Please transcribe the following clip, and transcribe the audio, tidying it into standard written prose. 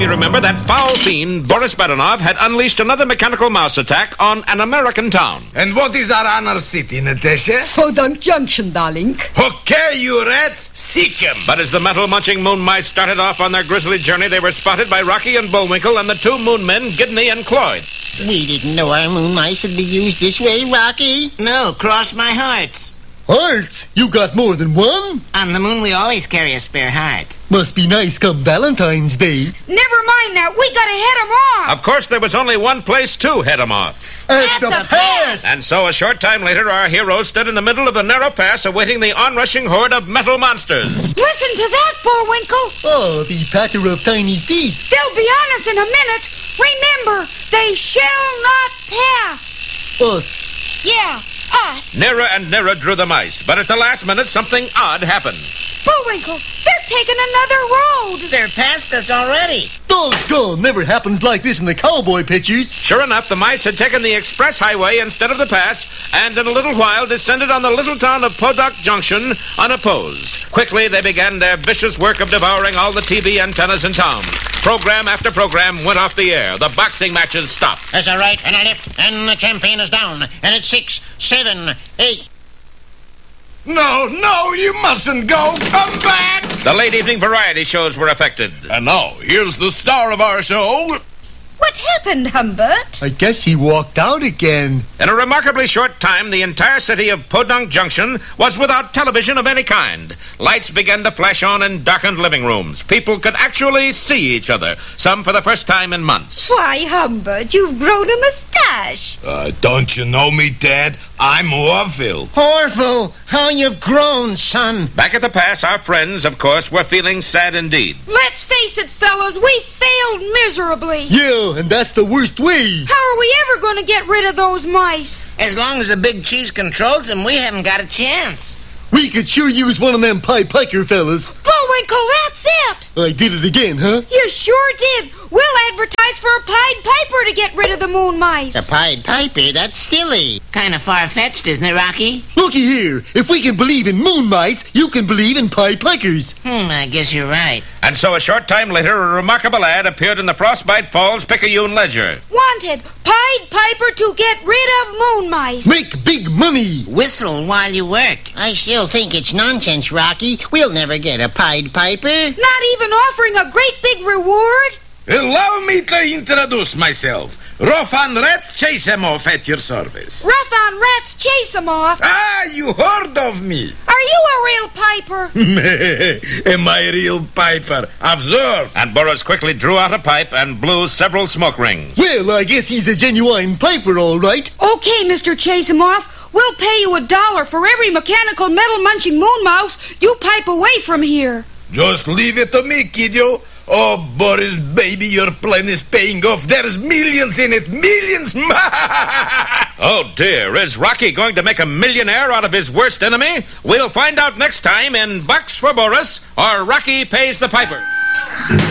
you remember that foul fiend, Boris Badenov, had unleashed another mechanical mouse attack on an American town. And what is our honor city, Natasha? Podunk Junction, darling. Okay, you rats, seek 'em. But as the metal-munching moon mice started off on their grisly journey, they were spotted by Rocky and Bullwinkle and the two moon men, Gidney and Cloyd. We didn't know our moon mice would be used this way, Rocky. No, cross my hearts. Hearts? You got more than one? On the moon, we always carry a spare heart. Must be nice come Valentine's Day. Never mind that. We gotta head 'em off. Of course, there was only one place to head them off. At the pass! And so a short time later, our heroes stood in the middle of the narrow pass awaiting the onrushing horde of metal monsters. Listen to that, Bullwinkle. Oh, the patter of tiny feet. They'll be on us in a minute. Remember, they shall not pass. Us. Yeah, us. Nearer and nearer drew the mice, but at the last minute, something odd happened. Bullwinkle, they're taking another road. They're past us already. Doggone, never happens like this in the cowboy pictures. Sure enough, the mice had taken the express highway instead of the pass, and in a little while descended on the little town of Podunk Junction unopposed. Quickly, they began their vicious work of devouring all the TV antennas in town. Program after program went off the air. The boxing matches stopped. There's a right and a left, and the champion is down. And it's 6, 7, 8. No, you mustn't go. Come back. The late evening variety shows were affected. And now, here's the star of our show. What happened, Humbert? I guess he walked out again. In a remarkably short time, the entire city of Podunk Junction was without television of any kind. Lights began to flash on in darkened living rooms. People could actually see each other, some for the first time in months. Why, Humbert, you've grown a mustache. Don't you know me, Dad? I'm Orville. Orville, how you've grown, son. Back at the pass, our friends, of course, were feeling sad indeed. Let's face it, fellas, we failed miserably. Yeah, and that's the worst way. How are we ever going to get rid of those mice? As long as the big cheese controls them, we haven't got a chance. We could sure use one of them Pied Piper fellas. Bullwinkle, that's it. I did it again, huh? You sure did. We'll advertise for a Pied Piper to get rid of the moon mice. The Pied Piper, that's silly. Kind of far-fetched, isn't it, Rocky? Looky here. If we can believe in moon mice, you can believe in Pied Pikers. I guess you're right. And so a short time later, a remarkable ad appeared in the Frostbite Falls Picayune Ledger. Wanted, Pied Piper to get rid of moon mice. Make big money. Whistle while you work. I still think it's nonsense, Rocky. We'll never get a Pied Piper. Not even offering a great big reward? Allow me to introduce myself. Rofan Rats Chase 'em off at your service. Rough-on Rats chase 'em off. Ah, you heard of me. Are you a real piper? Am I a real piper? Observe. And Boris quickly drew out a pipe and blew several smoke rings. Well, I guess he's a genuine piper, all right. Okay, Mr. Chase 'em off. We'll pay you $1 for every mechanical metal-munching moon mouse you pipe away from here. Just leave it to me, kiddo. Oh, Boris, baby, your plan is paying off. There's millions in it. Millions. Oh, dear. Is Rocky going to make a millionaire out of his worst enemy? We'll find out next time in Bucks for Boris or Rocky Pays the Piper.